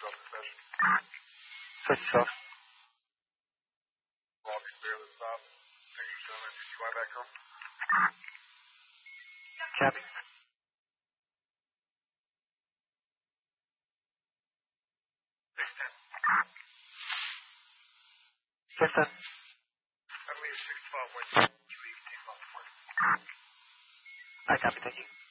Switch off. Copy. Yes, sir. I copy, thank you.